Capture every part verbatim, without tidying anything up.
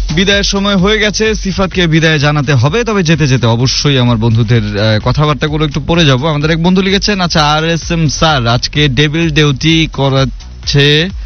বিদায়ের সময় হয়ে গেছে, সিফাতকে বিদায় জানাতে হবে। তবে যেতে যেতে অবশ্যই আমার বন্ধুদের কথাবার্তাগুলো একটু পড়ে যাব। আমাদের এক বন্ধু লিখেছেন, আচ্ছা আর এস এম স্যার আজকে ডেবিল ডিউটি করাচ্ছে,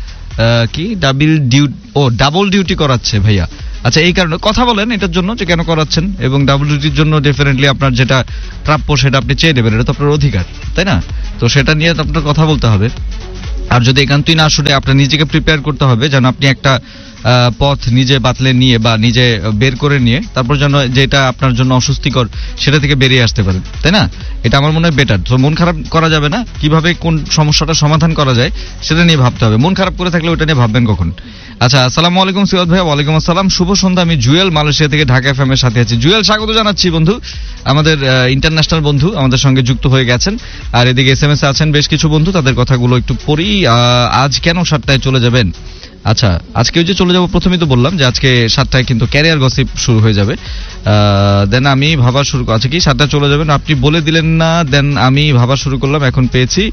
কি double duty, O double duty করাচ্ছে ভাইয়া। আচ্ছা এই কারণে কথা বলেন এটার জন্য যে কেন করাচ্ছেন, এবং ডাবল ডিউটির জন্য ডেফিনেটলি আপনার যেটা প্রাপ্য সেটা আপনি চেয়ে নেবেন, এটা তো আপনার অধিকার, তাই না? তো সেটা নিয়ে আপনার কথা বলতে হবে। আর যদি একান্তই না শুনে আপনার নিজেকে প্রিপেয়ার করতে হবে যেন আপনি একটা পথ নিজে বাতলে নিয়ে বা নিজে বের করে নিয়ে তারপর যেন যেটা আপনার জন্য অস্বস্তিকর সেটা থেকে বেরিয়ে আসতে পারেন, তাই না? এটা আমার মনে হয় বেটার। তো মন খারাপ করা যাবে না, কিভাবে কোন সমস্যাটা সমাধান করা যায় সেটা নিয়ে ভাবতে হবে। মন খারাপ করে থাকলে ওটা নিয়ে ভাববেন কখন? আচ্ছা, আসসালামু আলাইকুম সিরাত ভাই। ওয়ালাইকুম আসসালাম, শুভ সন্ধ্যা। আমি জুয়েল মালয়েশিয়া থেকে ঢাকা এফএম এর সাথে আছি। জুয়েল স্বাগত জানাচ্ছি বন্ধু, আমাদের ইন্টারন্যাশনাল বন্ধু আমাদের সঙ্গে যুক্ত হয়ে গেছেন। আর এদিকে এস এম এস আছেন বেশ কিছু বন্ধু, তাদের কথাগুলো একটু পড়ি। আজ কেন সাতটায় চলে যাবেন? আচ্ছা আজকে ওই যে চলে যাবো, প্রথমেই তো বললাম যে আজকে সাতটায় কিন্তু ক্যারিয়ার গসিপ শুরু হয়ে যাবে। দেন আমি ভাবা শুরু, আচ্ছা কি সাতটায় চলে যাবেন আপনি বলে দিলেন না, দেন আমি ভাবা শুরু করলাম, এখন পেয়েছি।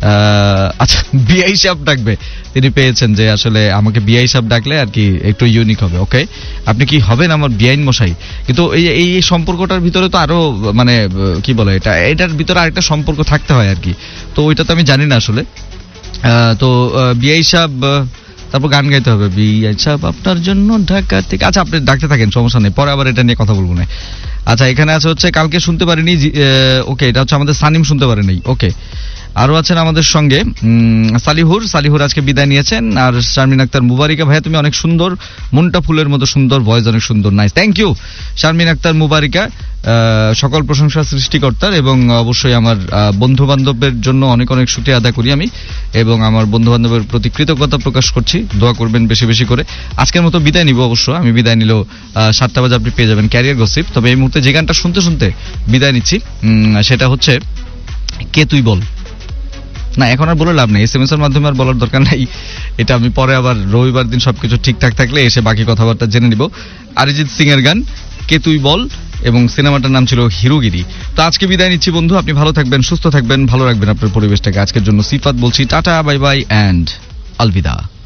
আচ্ছা বিআই সাহেব ডাকবে, তিনি পেয়েছেন যে আসলে আমাকে বিআই সাহেব ডাকলে আর কি একটু ইউনিক হবে। ওকে, আপনি কি হবেন আমার বিআইন মশাই? কিন্তু এই এই সম্পর্কটার ভিতরে তো আরো মানে কি বলে এটা, এটার ভিতরে আরেকটা সম্পর্ক থাকতে হয় আর কি, তো ওইটা তো আমি জানি না আসলে। তো বিআই সাহেব, তারপর গান গাইতে হবে, বিআই সাহেব আপনার জন্য ঢাকা থেকে। আচ্ছা আপনি ডাকতে থাকেন, সমস্যা নেই, পরে আবার এটা নিয়ে কথা বলবো না। আচ্ছা এখানে আছে হচ্ছে কালকে শুনতে পারিনি, ওকে এটা হচ্ছে আমাদের সানিম শুনতে পারেনি। ওকে, আরো আছেন আমাদের সঙ্গে সালিহুর, সালিহুর আজকে বিদায় নিয়েছেন। আর শারমিন আক্তার মুবারিকা, ভাইয়া তুমি অনেক সুন্দর, মনটা ফুলের মতো সুন্দর, ভয়েস অনেক সুন্দর, nice, thank you Sharmin Akter মুবারিকা। সকল প্রশংসা সৃষ্টিকর্তার, এবং অবশ্যই আমার বন্ধু বান্ধবের জন্য অনেক অনেক শুকরিয়া আদায় করি আমি, এবং আমার বন্ধু বান্ধবের প্রতি কৃতজ্ঞতা প্রকাশ করছি। দোয়া করবেন বেশি বেশি করে। আজকের মতো বিদায় নিব, অবশ্য আমি বিদায় নিলেও সাতটা বাজে আপনি পেয়ে যাবেন ক্যারিয়ার গসিপ। তবে এই মুহূর্তে যে গানটা শুনতে শুনতে বিদায় নিচ্ছি সেটা হচ্ছে কে তুই বল। না এখন আর বলে লাভ নেই, এস এম এস এর মাধ্যমে আর বলার দরকার নাই, এটা আমি পরে আবার রবিবার দিন সবকিছু ঠিকঠাক থাকলে এসে বাকি কথাবার্তা জেনে নিব। অরিজিৎ সিং এর গান কে তুই বল, এবং সিনেমাটার নাম ছিল হিরোগিরি। তো আজকে বিদায় নিচ্ছি বন্ধু, আপনি ভালো থাকবেন, সুস্থ থাকবেন, ভালো রাখবেন আপনার পরিবেশটাকে। আজকের জন্য সিফাত বলছি tata, bye bye and Alvida.